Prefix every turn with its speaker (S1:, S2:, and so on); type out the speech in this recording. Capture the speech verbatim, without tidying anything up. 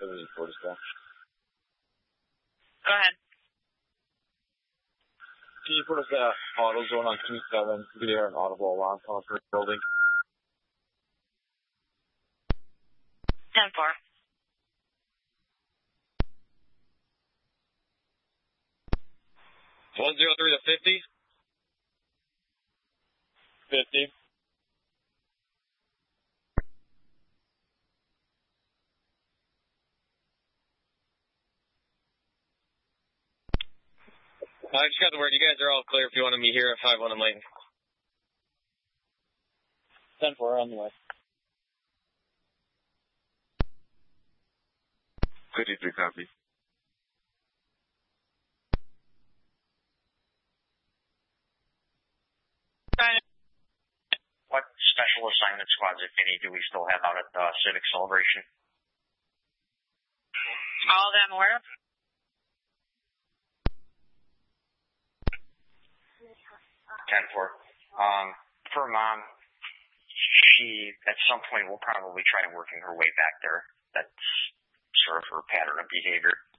S1: seventy four still.
S2: Go ahead.
S1: Can you put us at AutoZone on two seven to hear an audible alarm call for the building?
S2: ten four.
S1: one zero three to fifty? fifty. I just got the word. You guys are all clear if you want to meet here at five one in Layton. ten four on the way. fifty-three copy.
S3: What special assignment squads, if any, do we still have out at the Civic Celebration?
S2: All of them were?
S3: ten four. Um, for Mom, she, at some point, will probably try working her way back there. That's sort of her pattern of behavior.